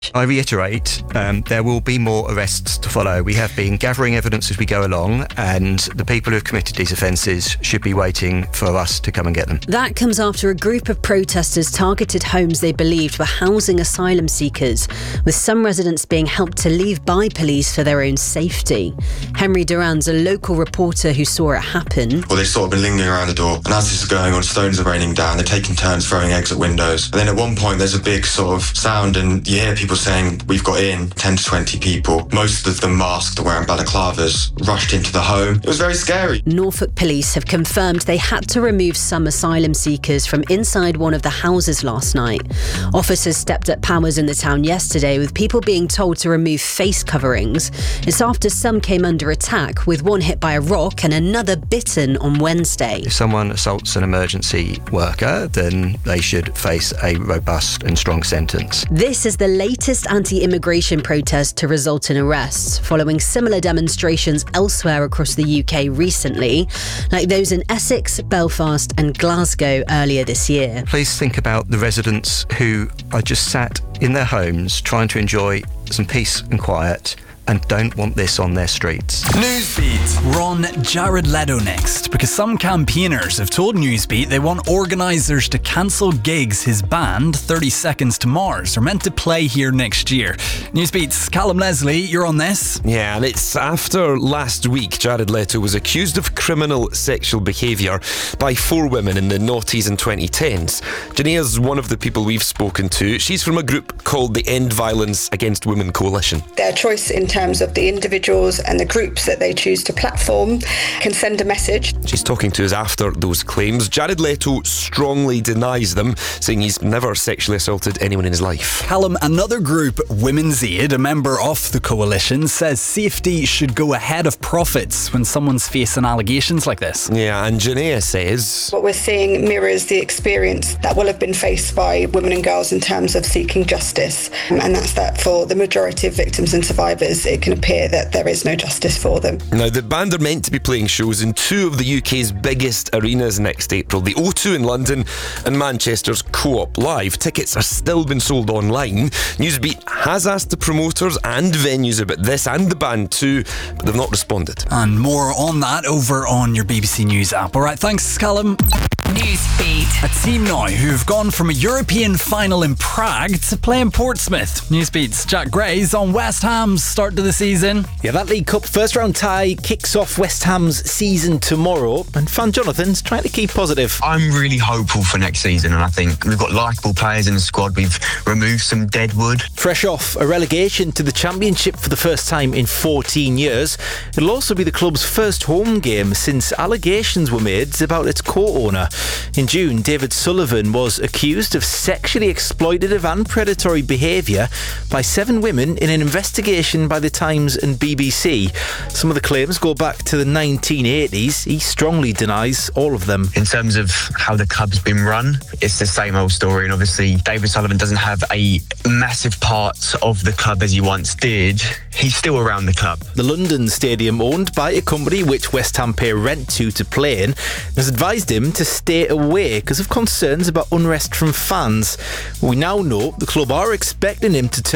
I reiterate, there will be more arrests to follow. We have been gathering evidence as we go along, and the people who have committed these offences should be waiting for us to come and get them. That comes after a group of protesters targeted homes they believed were housing asylum seekers, with some residents being helped to leave by police for their own safety. Henry Duran's a local reporter who saw it happen. Well, they've sort of been lingering around the door, and as this is going on, stones are raining down. They're taking turns throwing eggs at windows. And then at one point, there's a big sort of sound, and you hear people saying, "We've got in 10 to 20 people." Most of them masked or wearing balaclavas, rushed into the home. It was very scary. Norfolk police have confirmed they had to remove some asylum seekers from inside one of the houses last night. Officers stepped up powers in the town yesterday, with people being told to remove face coverings. It's after some came under attack, with one hit by a rock and another bitten on Wednesday. If someone assaults an emergency worker, then they should face a robust and strong sentence. This is the latest anti-immigration protest to result in arrests, following similar demonstrations elsewhere across the UK recently, like those in Essex, Belfast and Glasgow earlier this year. Please think about the residents who are just sat in their homes trying to enjoy some peace and quiet and don't want this on their streets. Newsbeat. We're on Jared Leto next, because some campaigners have told Newsbeat they want organisers to cancel gigs his band, 30 Seconds to Mars, are meant to play here next year. Newsbeat's Callum Leslie, you're on this. Yeah, and it's after last week Jared Leto was accused of criminal sexual behaviour by 4 women in the noughties and 2010s. Janaea's one of the people we've spoken to. She's from a group called the End Violence Against Women Coalition. Their choice in terms of the individuals and the groups that they choose to platform can send a message. She's talking to us after those claims. Jared Leto strongly denies them, saying he's never sexually assaulted anyone in his life. Callum, another group, Women's Aid, a member of the coalition, says safety should go ahead of profits when someone's facing allegations like this. Yeah, and Janaea says What we're seeing mirrors the experience that will have been faced by women and girls in terms of seeking justice, and that's that for the majority of victims and survivors, it can appear that there is no justice for them. Now, the band are meant to be playing shows in 2 of the UK's biggest arenas next April, the O2 in London and Manchester's Co-op Live. Tickets are still being sold online. Newsbeat has asked the promoters and venues about this and the band too, but they've not responded. And more on that over on your BBC News app. Alright, thanks Callum. Newsbeat. A team now who've gone from a European final in Prague to play in Portsmouth. Newsbeat's Jack Gray's on West Ham's start to the season. Yeah, that League Cup first round tie kicks off West Ham's season tomorrow, and fan Jonathan's trying to keep positive. I'm really hopeful for next season, and I think we've got likeable players in the squad. We've removed some dead wood. Fresh off a relegation to the Championship for the first time in 14 years, it'll also be the club's first home game since allegations were made about its co-owner. In June, David Sullivan was accused of sexually exploitative and predatory behaviour by 7 women in an investigation by the Times and BBC. Some of the claims go back to the 1980s. He strongly denies all of them. In terms of how the club's been run, it's the same old story, and obviously David Sullivan doesn't have a massive part of the club as he once did. He's still around the club. The London Stadium, owned by a company which West Ham pay rent to play in, has advised him to stay away because of concerns about unrest from fans. We now know the club are expecting him to turn